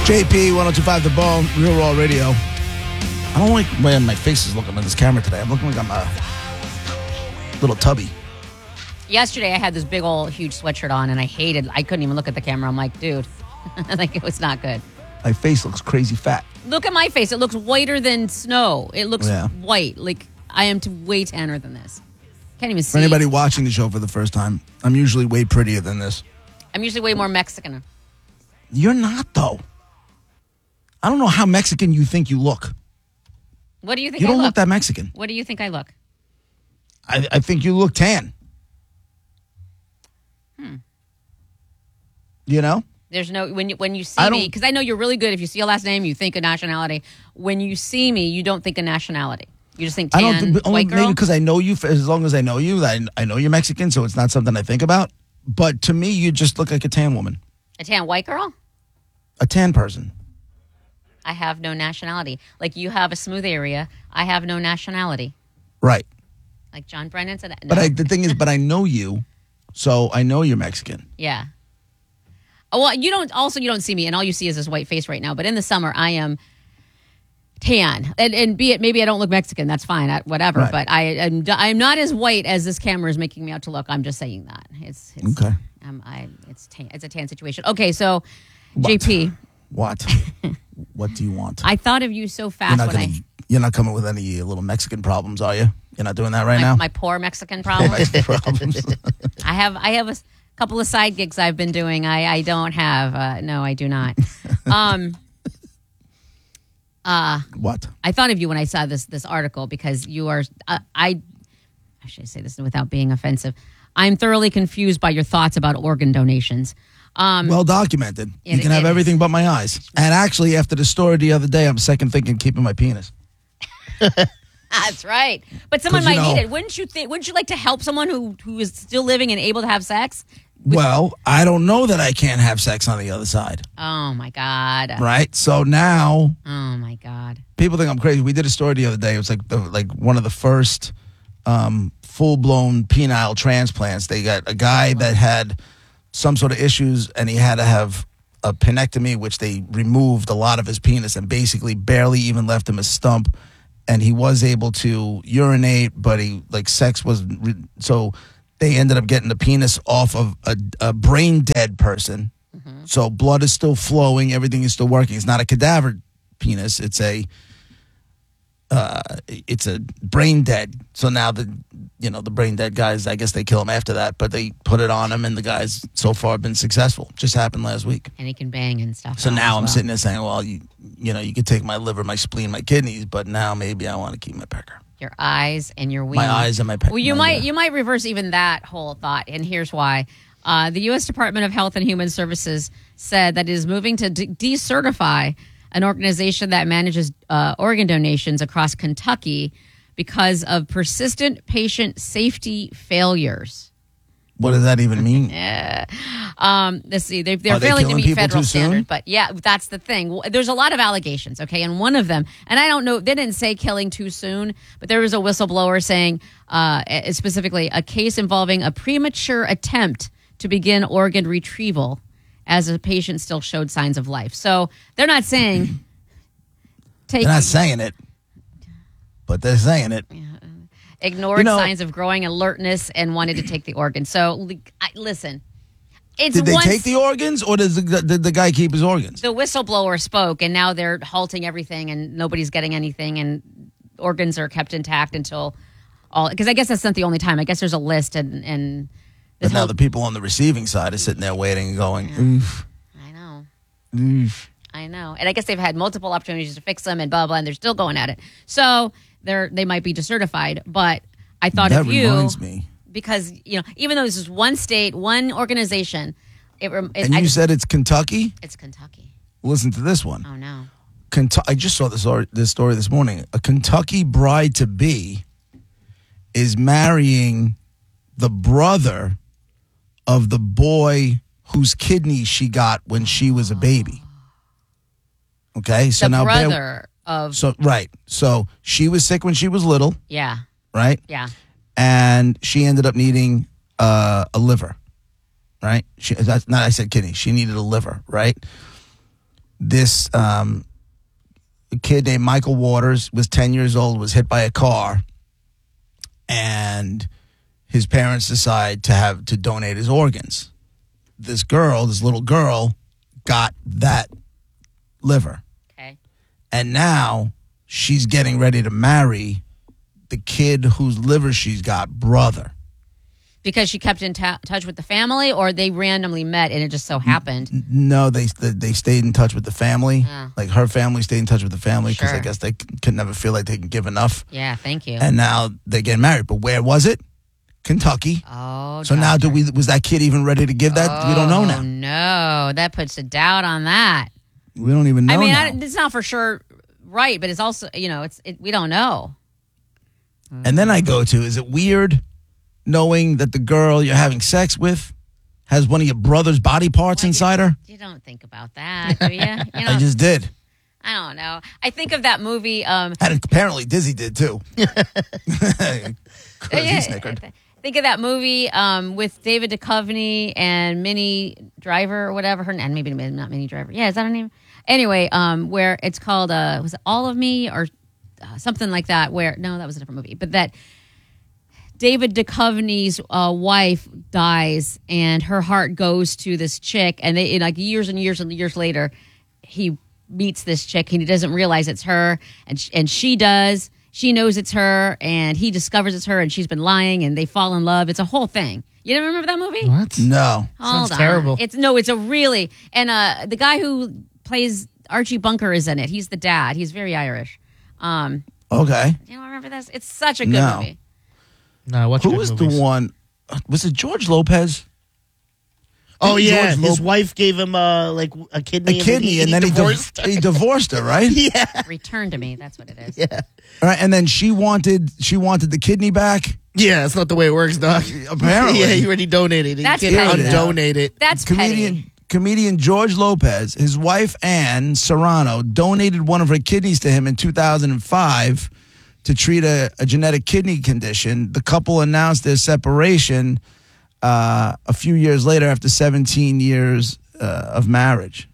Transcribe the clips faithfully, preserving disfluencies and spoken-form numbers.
J P, one oh two point five The Bone, Real Raw Radio. I don't like the way my face is looking on this camera today. I'm looking like I'm a little tubby. Yesterday, I had this big old huge sweatshirt on, and I hated. I couldn't even look at the camera. I'm like, dude, like it was not good. My face looks crazy fat. Look at my face. It looks whiter than snow. It looks Yeah. white. Like I am t- way tanner than this. Can't even see. For anybody it. watching the show for the first time, I'm usually way prettier than this. I'm usually way more Mexican. You're not, though. I don't know how Mexican you think you look. What do you think? You don't I look? look that Mexican. What do you think I look? I, I think you look tan. Hmm. You know? There's no when you when you see I me don't- because I know you're really good. If you see a last name, you think of nationality. When you see me, you don't think of nationality. You just think tan, I don't think, only white girl. maybe because I know you. For, as long as I know you, I, I know you're Mexican, so it's not something I think about. But to me, you just look like a tan woman, A tan white girl. a tan person. I have no nationality. Like you have a smooth area. I have no nationality. Right. Like John Brennan said. No. But I, the thing is, but I know you, so I know you're Mexican. Yeah. Oh, well, you don't. Also, you don't see me, and all you see is this white face right now. But in the summer, I am tan, and, and be it maybe I don't look Mexican. That's fine, I, whatever. Right. But I am. I'm not as white as this camera is making me out to look. I'm just saying that it's, it's Okay. Um, I it's tan, it's a tan situation. Okay, so What? J P, What? What do you want? I thought of you so You're fast not when gonna. You're not coming with any little Mexican problems, are you? You're not doing that right I my, now. my poor Mexican problem. Mexican problems. I have I have a s- couple of side gigs I've been doing. I, I don't have. Uh, no, I do not. Um. Uh, What? I thought of you when I saw this this article because you are. Uh, I. I should say this without being offensive. I'm thoroughly confused by your thoughts about organ donations. Um, Well documented. It- You can have it everything but my eyes. And actually, after the story the other day, I'm second thinking keeping my penis. that's right. But someone 'Cause, you might know- need it. Wouldn't you think? Wouldn't you like to help someone who who is still living and able to have sex? Well, I don't know that I can't have sex on the other side, Oh my god. right? So now Oh my god. people think I'm crazy. We did a story the other day. It was like the, like one of the first um, full blown penile transplants. They got a guy that had some sort of issues, and he had to have a penectomy, which they removed a lot of his penis and basically barely even left him a stump. And he was able to urinate, but he like sex was re- so. They ended up getting the penis off of a, a brain dead person. Mm-hmm. So blood is still flowing. Everything is still working. It's not a cadaver penis. It's a uh, it's a brain dead. So now the you know the brain dead guys, I guess they kill him after that, but they put it on him, and the guys so far have been successful. Just happened last week. And he can bang and stuff. So now as I'm well. sitting there saying, well, you you know, you could take my liver, my spleen, my kidneys, but now maybe I want to keep my pecker. Your eyes and your ween. My eyes and my pecker. Well, you my, might uh, you might reverse even that whole thought, and here's why. Uh, the U S Department of Health and Human Services said that it is moving to de- decertify an organization that manages uh, organ donations across Kentucky because of persistent patient safety failures. What does that even mean? Yeah. Um, let's see. They're, they're Are they failing to killing meet people federal too soon? standards, but yeah, that's the thing. Well, there's a lot of allegations, okay, and one of them, and I don't know, they didn't say killing too soon, but there was a whistleblower saying, uh, eh, specifically, a case involving a premature attempt to begin organ retrieval as a patient still showed signs of life. So they're not saying take They're not saying it, but they're saying it. ignored You know- signs of growing alertness and wanted to take the organ. So li- I, listen, it's Did they once take the organs, or does the, did the guy keep his organs? the whistleblower spoke, and now they're halting everything, and nobody's getting anything, and organs are kept intact until all. Because I guess that's not the only time. I guess there's a list, and and But this now whole, the people on the receiving side are sitting there waiting and going, oof, I know. oof. I know. And I guess they've had multiple opportunities to fix them and blah, blah, and they're still going at it. So they're, they might be decertified. But I thought That of you reminds me. because, you know, even though this is one state, one organization, it, rem- it And I you just- said it's Kentucky? it's Kentucky. Listen to this one. Oh, no. Kentu- I just saw this, or- this story this morning. A Kentucky bride-to-be is marrying the brother of the boy whose kidney she got when she was a baby. Okay? So The now bear- brother of, So right. So she was sick when she was little, yeah, right? yeah. And she ended up needing uh, a liver, right? She, that's not I said kidney. She needed a liver, right? this um, kid named Michael Waters was ten years old, was hit by a car, and his parents decide to have to donate his organs. This girl, this little girl, got that liver. Okay. And now she's getting ready to marry the kid whose liver she's got, brother. Because she kept in ta- touch with the family, or they randomly met and it just so happened? No, they they stayed in touch with the family. Oh. Like her family stayed in touch with the family because Sure. I guess they c- could never feel like they can give enough. Yeah, thank you. And now they're getting married. But where was it? Kentucky. oh, So now, do doctor. we? Was that kid even ready to give that? We don't know Oh, now. no. That puts a doubt on that. We don't even know I mean, now. I, it's not for sure right, but it's also, you know, it's it, we don't know. And then I go to, is it weird knowing that the girl you're having sex with has one of your brother's body parts Well, inside her? You don't think about that, do you? you know, I just did. I don't know. I think of that movie. Um, And apparently Dizzy did too. Crazy yeah, snickered. th- think of that movie um, with David Duchovny and Minnie Driver or whatever her and maybe not Minnie Driver. Yeah, is that her name? Anyway, um, where it's called uh, was it All of Me or uh, something like that? Where no, that was a different movie, but that David Duchovny's uh, wife dies and her heart goes to this chick, and they like years and years and years later, he meets this chick and he doesn't realize it's her, and sh- and she does. She knows it's her, and he discovers it's her, and she's been lying, and they fall in love. It's a whole thing. You don't remember that movie? What? No. Hold Sounds on. terrible. It's no, it's a really and uh, the guy who plays Archie Bunker is in it. He's the dad. He's very Irish. Um, Okay. you don't remember this? It's such a good No. movie. No, watch Who good was movies. the one? Was it George Lopez? Oh Didn't yeah, George his Lop- wife gave him uh, like a kidney. A kidney, and then he, divorced. divorced. he divorced her, right? yeah, Return to Me. That's what it is. yeah, All right, and then she wanted she wanted the kidney back. yeah. That's not the way it works, dog. Apparently. yeah, he already donated. He That's can't petty, though. undonate it. That's comedian petty. comedian George Lopez, his wife Ann Serrano, donated one of her kidneys to him in two thousand five to treat a, a genetic kidney condition. The couple announced their separation uh, a few years later after seventeen years uh, of marriage.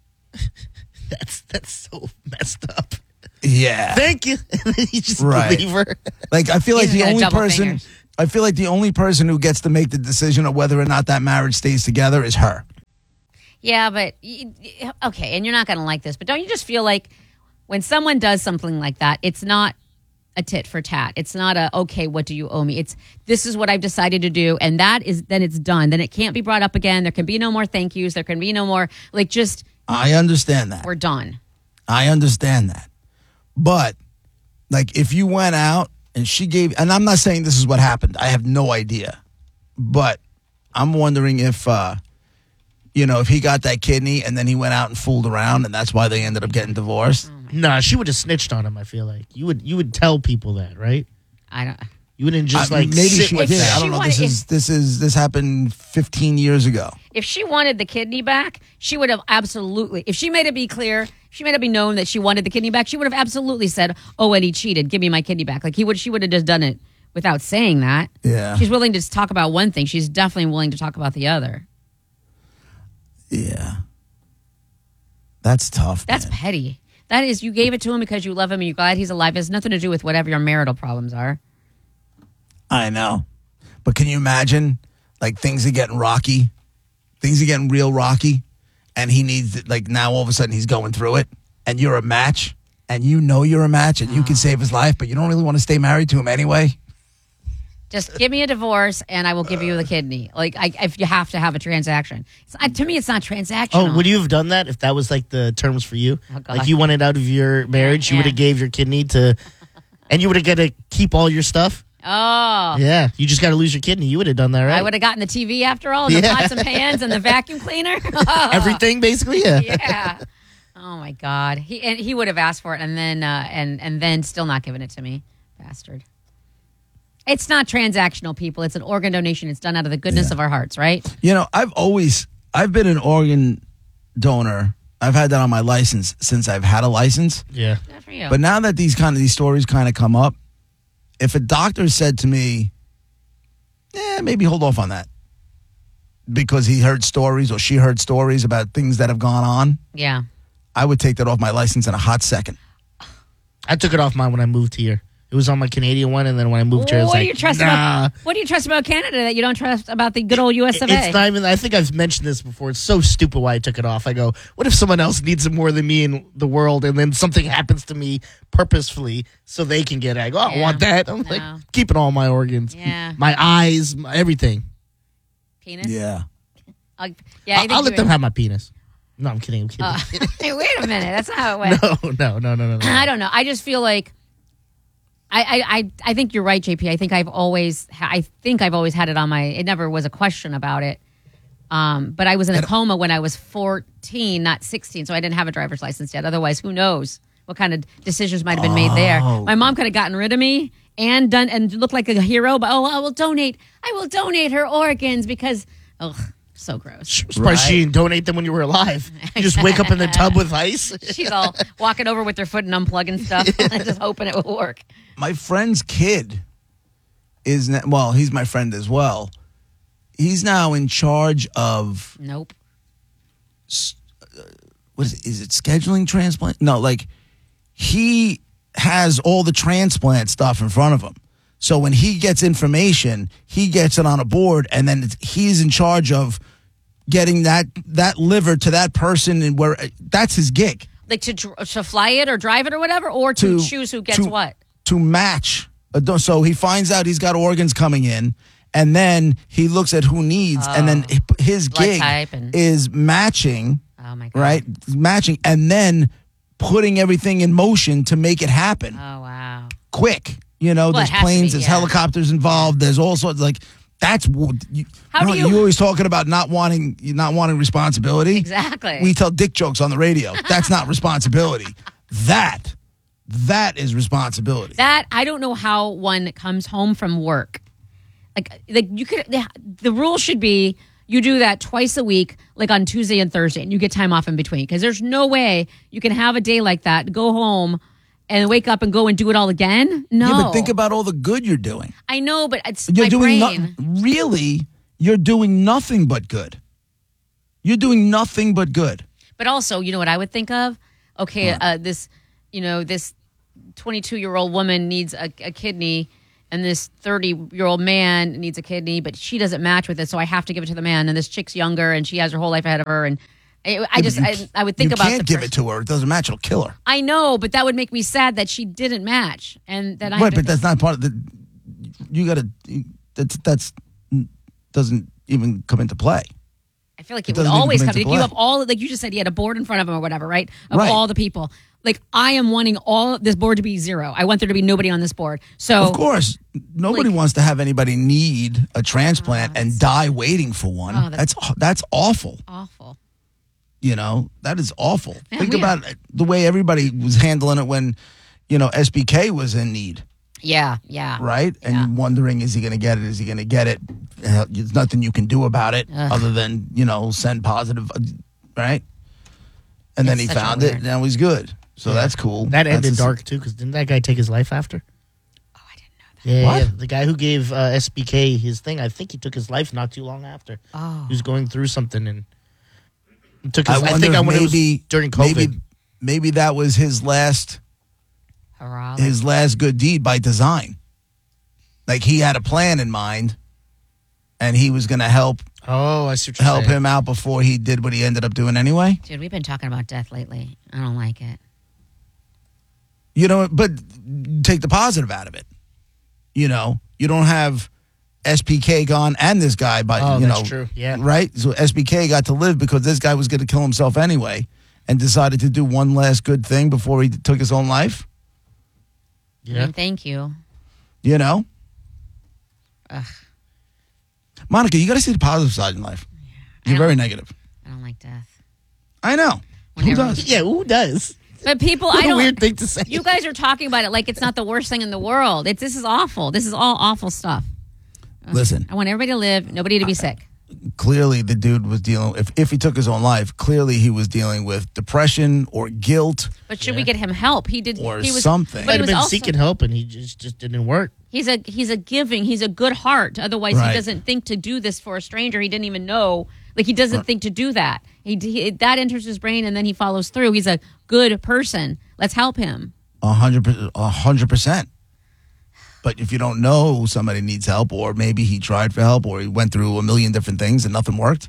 That's that's so messed up. Yeah. Thank you. And then you just Right. believe her. Like I feel like He's the got only double person fingers. I feel like the only person who gets to make the decision of whether or not that marriage stays together is her. Yeah, but y- y- okay, and you're not going to like this, but don't you just feel like when someone does something like that, it's not a tit for tat. It's not a okay, what do you owe me? It's this is what I've decided to do, and that is then it's done. Then it can't be brought up again. There can be no more thank yous. There can be no more like just I understand that. we're done. I understand that. But like if you went out and she gave, and I'm not saying this is what happened. I have no idea. But I'm wondering if uh you know, if he got that kidney and then he went out and fooled around and that's why they ended up getting divorced. Nah, she would have snitched on him. I feel like you would you would tell people that, right? I don't. You wouldn't just I- like maybe sit she with did. that. I don't know. She This wanted- is this is this happened fifteen years ago. If she wanted the kidney back, she would have absolutely. If she made it be clear, she made it be known that she wanted the kidney back. She would have absolutely said, "Oh, and he cheated. Give me my kidney back." Like he would. She would have just done it without saying that. Yeah. She's willing to talk about one thing. She's definitely willing to talk about the other. Yeah. That's tough. That's man. petty. That is, you gave it to him because you love him and you're glad he's alive. It has nothing to do with whatever your marital problems are. I know. But can you imagine like things are getting rocky? Things are getting real rocky and he needs like now all of a sudden he's going through it and you're a match and you know you're a match and you can save his life but you don't really want to stay married to him anyway. Just give me a divorce and I will give you the kidney. Like, I, if you have to have a transaction. It's not, to me, it's not transactional. Oh, would you have done that if that was like the terms for you? Oh, God. Like you wanted out of your marriage, you Yeah. would have gave your kidney to, and you would have got to keep all your stuff. Oh. Yeah, you just got to lose your kidney. You would have done that, right? I would have gotten the T V after all, and the Yeah. pots and pans, and the vacuum cleaner. Everything basically. Yeah. Yeah. Oh my God. He and he would have asked for it, and then uh, and and then still not given it to me, bastard. It's not transactional, people. It's an organ donation. It's done out of the goodness Yeah. of our hearts, right? You know, I've always I've been an organ donor. I've had that on my license since I've had a license. Yeah. Good for you. But now that these kind of these stories kind of come up, if a doctor said to me, "Yeah, maybe hold off on that," because he heard stories or she heard stories about things that have gone on, yeah. I would take that off my license in a hot second. I took it off mine when I moved here. It was on my Canadian one, and then when I moved here, I was what like, do you trust nah. about? What do you trust about Canada that you don't trust about the good old U S of A? It's not even. I think I've mentioned this before. It's so stupid why I took it off. I go, what if someone else needs it more than me in the world, and then something happens to me purposefully so they can get it? I go, I don't Yeah. want that. I'm No. like keeping all my organs, Yeah. my eyes, my, everything. Penis. Yeah. Uh, yeah. I I, think I'll you let them would- have my penis. No, I'm kidding. I'm kidding. Uh, hey, wait a minute. That's not how it went. no, no, no, no, no, no. I don't know. I just feel like I, I, I, I think you're right, J P. I think I've always ha- I think I've always had it on my. It never was a question about it. Um, but I was in a coma when I was fourteen, not sixteen, so I didn't have a driver's license yet. Otherwise, who knows what kind of decisions might have been made there? Oh. My mom could have gotten rid of me and done and looked like a hero. But oh, I will donate. I will donate her organs because ugh, so gross. Surprised Right. she didn't donate them when you were alive. You just wake up in the tub with ice. She's all walking over with her foot and unplugging stuff, just hoping it will work. My friend's kid is now, well, he's my friend as well. He's now in charge of Nope. what is it, is it scheduling transplant? No, like he has all the transplant stuff in front of him. So when he gets information, he gets it on a board, and then it's, he's in charge of getting that that liver to that person, and where that's his gig. Like to dr- to fly it or drive it or whatever, or to, To- choose who gets to- what. To match. a don- So he finds out he's got organs coming in, and then he looks at who needs, and then his Blood gig type and- is matching, Oh my god! right? Matching, and then putting everything in motion to make it happen Oh wow! quick. You know, Well, it there's has to planes, be, there's yeah. helicopters involved. There's all sorts like that's w- you, How do you you- always talking about not wanting not wanting responsibility. Exactly. We tell dick jokes on the radio. That's not responsibility. That that is responsibility. That I don't know how one comes home from work. Like like you could the, the rule should be you do that twice a week, like on Tuesday and Thursday, and you get time off in between. Because there's no way you can have a day like that, go home, and wake up and go and do it all again. No, Yeah, but think about all the good you're doing. I know, but it's You're my doing brain. no- really. You're doing nothing but good. You're doing nothing but good. But also, you know what I would think of? Okay, uh, this, you know, this twenty-two-year-old woman needs a, a kidney, and this thirty-year-old man needs a kidney, but she doesn't match with it, so I have to give it to the man. And this chick's younger, and she has her whole life ahead of her. And I, I just, You I, c- I would think you about can't the give pers- it to her. It doesn't match. It'll kill her. I know, but that would make me sad that she didn't match, and that I Right, have to- but that's not part of the. You got to. That's that's doesn't even come into play. I feel like It it would doesn't even always come come. into Like you play. have all, like you just said, he had a board in front of him or whatever, right? Of Right. all the people. Like I am wanting all this board to be zero. I want there to be nobody on this board. So Of course, nobody Like- wants to have anybody need a transplant and die waiting for one. Oh, that's that's- that's awful. awful. You know, that is awful. Yeah, Think we- about the way everybody was handling it when, you know, S B K was in need, Yeah, yeah. right? And Yeah. wondering, is he going to get it? Is he going to get it? Hell, There's nothing you can do about it Ugh. other than, you know, send positive, uh, right? And then It's he such a found it, weird- and now he's good. So that's cool. That That's ended a- dark too, because didn't that guy take his life after? Oh, I didn't know that. Yeah, What? yeah. The guy who gave uh, S B K his thing, I think he took his life not too long after. Oh. He was going through something and took his. I I, wonder think I if when it maybe was during COVID. Maybe, maybe that was his last Hurrah. his last good deed by design. Like he had a plan in mind, and he was going to help oh, I see what you're help saying. him out before he did what he ended up doing anyway. Dude, we've been talking about death lately. I don't like it. You know, but take the positive out of it. You know, you don't have S P K gone and this guy, but Oh, you that's know, true. Yeah. right. So S B K got to live because this guy was going to kill himself anyway, and decided to do one last good thing before he took his own life. Yeah. Mm, thank you. You know, Ugh, Monica, you got to see the positive side in life. You're I very don't- negative. I don't like death. I know. Who Whenever- does? Yeah, who does? But people, What I a don't. weird thing to say. You guys are talking about it like it's not the worst thing in the world. It's this is awful. This is all awful stuff. Listen, I want everybody to live, nobody to be sick. clearly the dude was dealing. If if he took his own life, clearly he was dealing with depression or guilt. But should we get him help? He did. Or he was, something. But Might he have was been also, seeking help and he just just didn't work. He's a he's a giving. He's a good heart. Otherwise, Right. he doesn't think to do this for a stranger. He didn't even know. Like he doesn't think to do that. He, he that enters his brain, and then he follows through. He's a good person. Let's help him. A hundred, per- a hundred percent. But if you don't know somebody needs help, or maybe he tried for help, or he went through a million different things and nothing worked.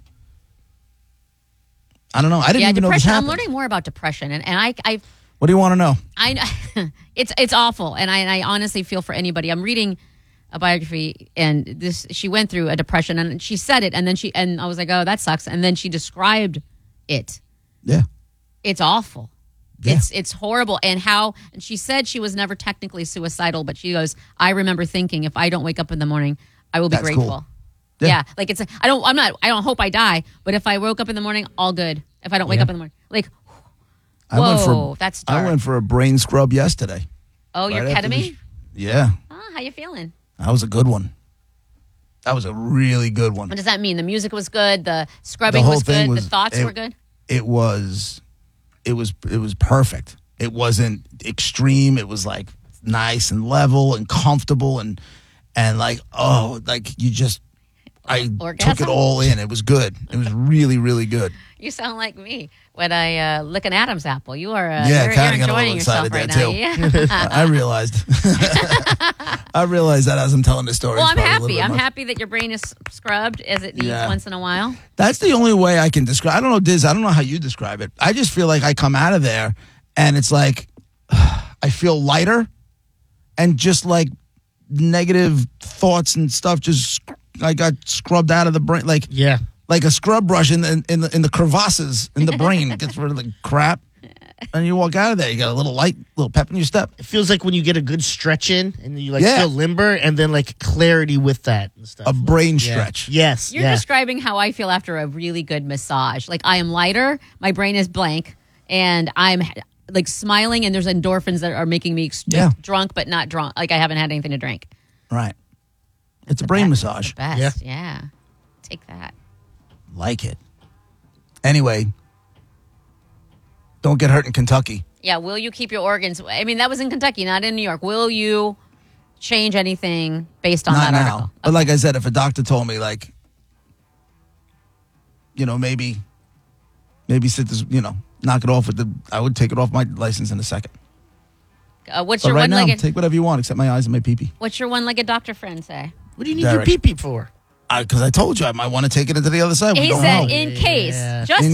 I don't know. I didn't Yeah, even know this depression. I'm happened. learning more about depression, and, and I, I, What do you want to know? I, it's it's awful, and I, and I honestly feel for anybody. I'm reading a biography, and this she went through a depression, and she said it, and then she and I was like, oh, that sucks, and then she described it. Yeah. It's awful. Yeah. It's it's horrible, and how. And she said she was never technically suicidal, but she goes, I remember thinking, if I don't wake up in the morning, I will be That's grateful. cool. Yeah. Yeah. like it's. I don't. I'm not. I don't hope I die, but if I woke up in the morning, all good. If I don't wake Yeah. up in the morning, like, I went whoa, for that's dark. I went for a brain scrub yesterday. oh, you're right after ketamine. the sh- Yeah, Oh, how you feeling? that was a good one. That was a really good one. What does that mean? The music was good. The scrubbing The whole was thing good. was- the thoughts it- were good. It was, it was, it was perfect. It wasn't extreme. It was like nice and level and comfortable and and like oh, like you just. I Orgasm? took it all in. It was good. It was really, really good. You sound like me when I uh, lick an Adam's apple. You are. Uh, Yeah, you're, kinda you're got a enjoying little yourself excited right there, now. too. Yeah. I realized. I realized that as I'm telling the story. Well, It's I'm probably a little happy. bit I'm much. happy that your brain is scrubbed as it needs Yeah. once in a while. That's the only way I can describe. I don't know, Diz. I don't know how you describe it. I just feel like I come out of there, and it's like I feel lighter, and just like negative thoughts and stuff just I got scrubbed out of the brain, like Yeah. like a scrub brush in the in the in the crevasses in the brain. It gets rid of the crap, and you walk out of there. You got a little light, little pep in your step. It feels like when you get a good stretch in and you like Yeah. feel limber and then like clarity with that and stuff. A brain Yeah. stretch. Yes. You're yeah. describing how I feel after a really good massage. Like I am lighter, my brain is blank, and I'm like smiling, and there's endorphins that are making me ex- Yeah. drunk, but not drunk. Like I haven't had anything to drink. Right. It's a brain massage. The best. Yeah. Take that. Like it. Anyway, don't get hurt in Kentucky. Yeah. Will you keep your organs? I mean, that was in Kentucky, not in New York. Will you change anything based on Not that now. article? But like I said, if a doctor told me, like, you know, maybe, maybe sit this, you know, knock it off with the, I would take it off my license in a second. Uh, what's But your right now, one-legged? take whatever you want except my eyes and my pee-pee. What's your one-legged doctor friend say? What do you need Derek. your pee pee for? Because I, told you I might want to take it into the other side. We He don't said, know. in case, Yeah. just In